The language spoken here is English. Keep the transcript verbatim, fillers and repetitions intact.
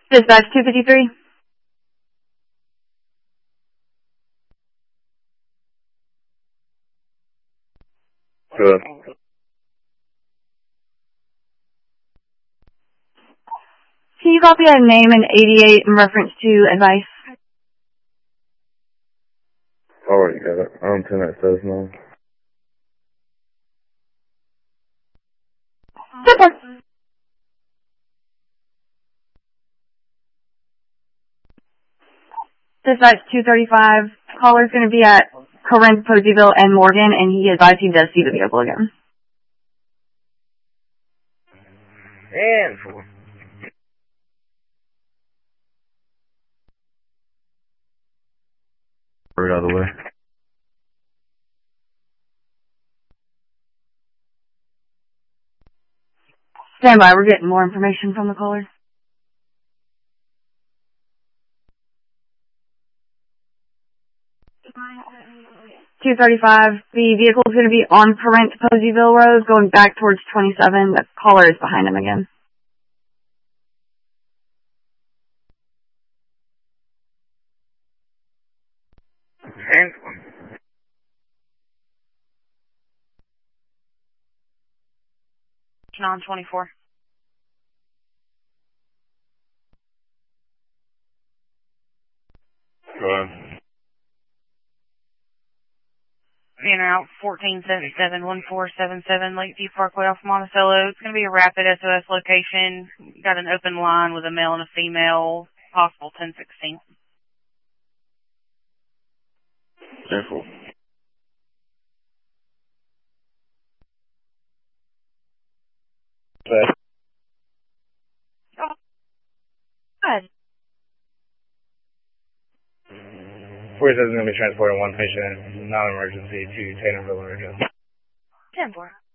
Dispatch two fifty-three. Good. Can you copy a name and eighty-eight in reference to advice? Already got it. I'm ten that says no. Super. Dispatch two thirty-five. Caller's going to be at Corinth, Poseyville, and Morgan, and he advised he does see the vehicle again. And four. Right out of the way. Stand by. We're getting more information from the caller. two thirty-five. The vehicle is going to be on Corinth, Poseyville Road, going back towards twenty-seven. The caller is behind him again. And non twenty-four. Go ahead. In out fourteen seventy-seven, one four seven seven Lakeview Parkway off Monticello. It's going to be a rapid S O S location. Got an open line with a male and a female, possible ten sixteen. Careful. Okay. Oh, good. Forty seven is going to be transporting one patient, non-emergency, to Taylorville, Oregon. ten four.